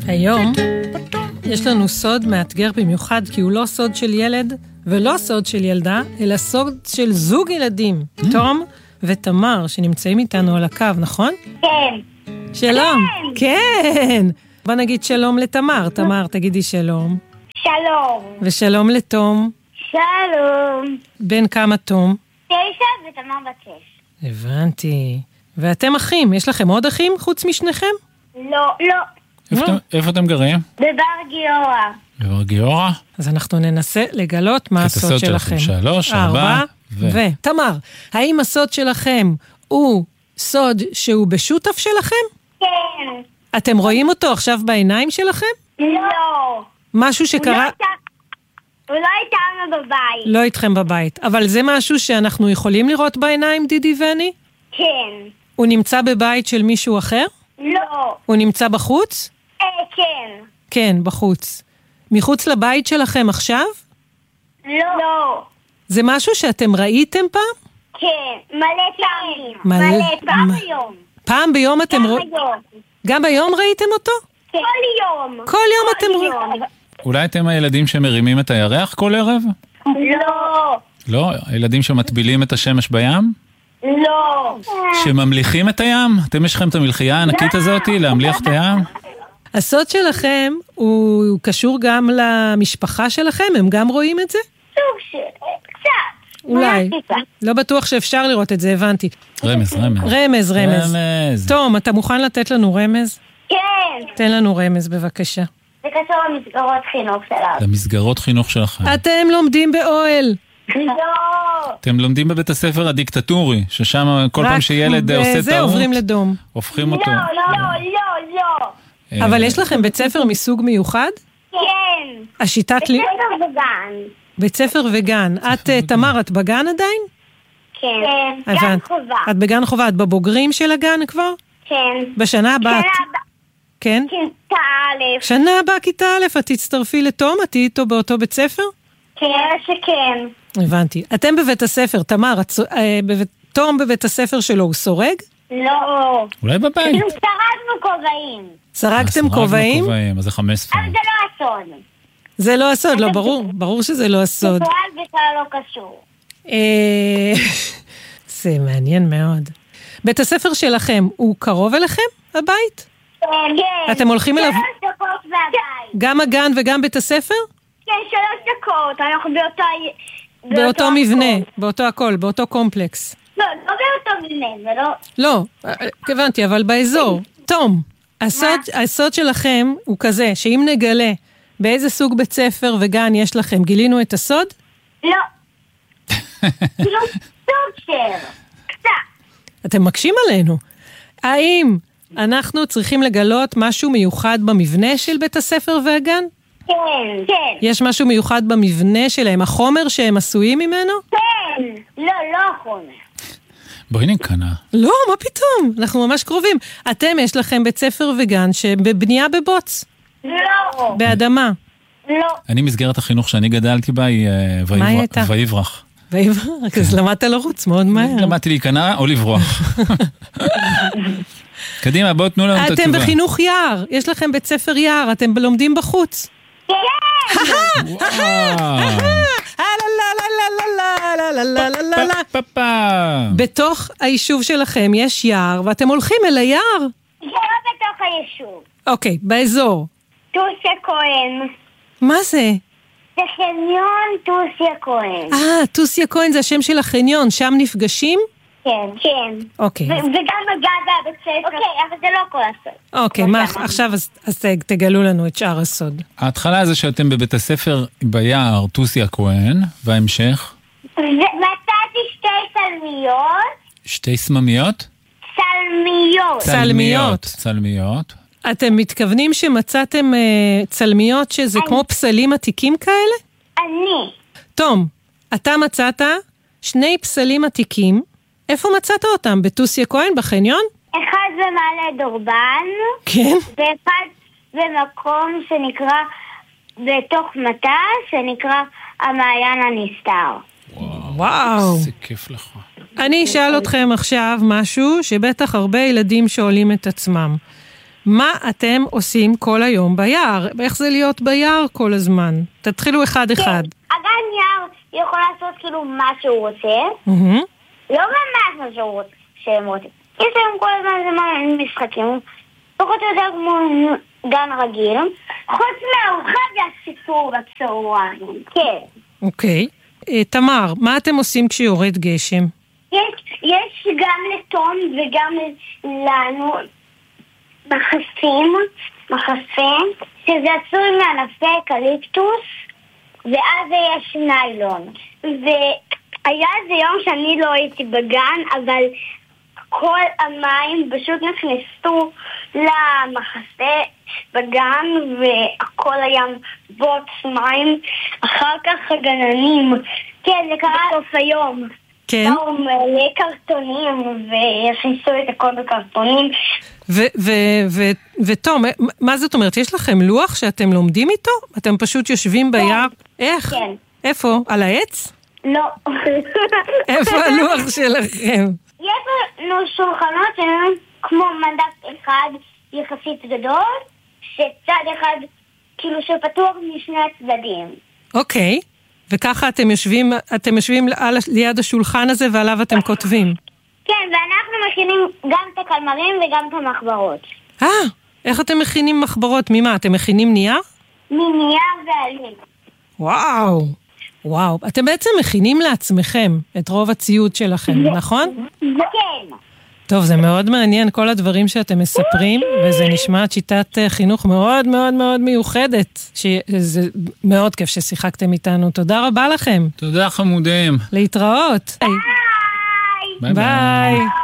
היום יש לנו סוד מאתגר במיוחד, כי הוא לא סוד של ילד ולא סוד של ילדה, אלא סוד של זוג ילדים, תום ותמר, שנמצאים איתנו על הקו, נכון? כן. שלום. כן. בוא נגיד שלום לתמר. תמר, תגידי שלום. שלום. ושלום לתום. שלום. בן כמה תום? 9 ותמר בת 6. הבנתי. ואתם אחים, יש לכם עוד אחים חוץ משניכם? לא. איפה אתם גרים? בבר גיורא. בבר גיורא? אז אנחנו ננסה לגלות מה הסוד שלכם. 3, 4 תמר, האם הסוד שלכם הוא סוד שהוא בשותף שלכם? כן. אתם רואים אותו עכשיו בעיניים שלכם? לא. משהו שקרה... הוא לא איתנו בבית. לא איתכם בבית. אבל זה משהו שאנחנו יכולים לראות בעיניים, דידי ואני? כן. הוא נמצא בבית של מישהו אחר? לא. הוא נמצא בחוץ? כן. כן, בחוץ. מחוץ לבית שלכם עכשיו? לא. זה משהו שאתם ראיתם פעם? כן, מלא פעמים. מלא פעם ביום. פעם ביום אתם רואים? גם ביום ראיתם אותו? כל יום. כל יום אתם רואים? אולי אתם הילדים שמרימים את הירח כל ערב? לא. לא? הילדים שמטבילים את השמש בים? לא. שממליכים את הים? אתם יש לכם את המלחייה הענקית הזאת להמליך את הים? הסוד שלכם הוא קשור גם למשפחה שלכם? הם גם רואים את זה? סוג של... קצת. אולי. לא בטוח שאפשר לראות את זה, הבנתי. רמז. תום, אתה מוכן לתת לנו רמז? כן. תן לנו רמז, בבקשה. זה קשור למסגרות חינוך שלנו. למסגרות חינוך שלכם. אתם לומדים באוהל. לא. אתם לומדים בבית הספר הדיקטטורי, ששם כל פעם שילד עושה טעות, זה עוברים לדום. הופכים אותו. לא. אבל יש לכם בית ספר מסוג מיוחד? כן. השיטת... בית ספר וגן. בית ספר וגן. את, תמר, את בגן עדיין? כן. גן חובה. את בגן חובה, את בבוגרים של הגן כבר? כן. בשנה הבאה. כן? כיתה א'. שנה הבאה כיתה א', את תצטרפי לתום? את תהיי איתו באותו בית ספר? כן, שכן. הבנתי. אתם בבית הספר, תמר, תום בבית הספר שלו, הוא סורג? לא. אולי בבית. סרגנו כובעים. סרגתם כובעים? אז זה 5 ספרים. אבל זה לא הסוד. זה לא הסוד, לא, ברור שזה לא הסוד. בכלל לא קשור. זה מעניין מאוד. בית הספר שלכם, הוא קרוב אליכם, הבית? כן. אתם הולכים אליו... 3 דקות מהבית. גם הגן וגם בית הספר? כן, 3 דקות. אנחנו באותו מבנה, באותו הכל, באותו קומפלקס. לא באותו מבנה, זה לא... לא, הבנתי, אבל באזור. תום, הסוד שלכם הוא כזה, שאם נגלה באיזה סוג בית ספר וגן יש לכם, גילינו את הסוד? לא. כאילו סוג של... קצת. אתם מקשים עלינו. האם אנחנו צריכים לגלות משהו מיוחד במבנה של בית הספר והגן? כן. יש משהו מיוחד במבנה שלהם, החומר שהם עשויים ממנו? כן. לא החומר. בואי נקנה. לא, מה פתאום? אנחנו ממש קרובים. אתם, יש לכם בית ספר וגן שבבנייה בבוץ. לא. באדמה. לא. אני מסגרת החינוך שאני גדלתי בה היא ויברח. ויברח, אז למדת לרוץ מאוד מהר. למדתי להיכנע או לברוח. קדימה, בואו תנו לנו את התשובה. אתם בחינוך יער, יש לכם בית ספר יער, אתם לומדים בחוץ. כן. בתוך היישוב שלכם יש יער, ואתם הולכים אל היער. זה לא בתוך היישוב. אוקיי, באזור. טוסיה כהן. מה זה? זה חניון טוסיה כהן. טוסיה כהן זה השם של החניון, שם נפגשים? כן. אוקיי. וגם הגן והבית ספר. אוקיי, אבל זה לא כל הסוד. אוקיי, מה, עכשיו אז תגלו לנו את שאר הסוד. ההתחלה זה שאתם בבית הספר ביער טוסיה כהן, וההמשך? מצאתי 2 צלמיות. 2 סממיות? צלמיות. אתם מתכוונים שמצאתם צלמיות שזה כמו פסלים עתיקים כאלה? אני. תום, אתה מצאת 2 פסלים עתיקים. איפה מצאת אותם? בטוסיה כהן, בחניון? אחד במעלה דורבן. כן. ואחד במקום שנקרא, בתוך מטע, שנקרא המעיין הנסתר. וואו. זה כיף לך. אני אשאל אתכם עכשיו משהו שבטח הרבה ילדים שואלים את עצמם. מה אתם עושים כל היום ביער? איך זה להיות ביער כל הזמן? תתחילו אחד. הגן יער יכול לעשות כאילו מה שהוא רוצה. לא ממש מה שהוא רוצה. יש להם כל הזמן משחקים. פחות או יותר כמו גן רגיל. חוץ מהארוחה והסיפור בצהריים. כן. אוקיי. תמר, מה אתם עושים כשיורד גשם? יש גם לתום וגם לנו מחסים, שזה עשוי מענפי אקליפטוס, ואז יש ניילון. והיה איזה יום שאני לא הייתי בגן, אבל כל המים פשוט נכנסו למחסה בגן, והכל היה בוץ מים. אחר כך הגננים, כן, זה קרה בסוף היום. כן. באו מלא קרטונים, והכניסו את הכל בקרטונים. ותום, מה זאת אומרת? יש לכם לוח שאתם לומדים איתו? אתם פשוט יושבים ביער? איך? כן. איפה? על העץ? לא. איפה הלוח שלכם? יש לנו שולחנות שהם כמו מנדט אחד יחסית גדול, שצד אחד כאילו שפתוח משני הצדדים. אוקיי. וככה אתם יושבים ליד השולחן הזה ועליו אתם כותבים. כן, ואנחנו מכינים גם את הקלמרים וגם את המחברות. איך אתם מכינים מחברות? ממה? אתם מכינים נייר? מנייר ועלים. וואו. אתם בעצם מכינים לעצמכם את רוב הציוד שלכם, נכון? כן. טוב, זה מאוד מעניין כל הדברים שאתם מספרים, וזה נשמע שיטת חינוך מאוד מאוד מאוד מיוחדת, שזה מאוד כיף ששיחקתם איתנו. תודה רבה לכם. תודה חמודים. להתראות. ביי. ביי.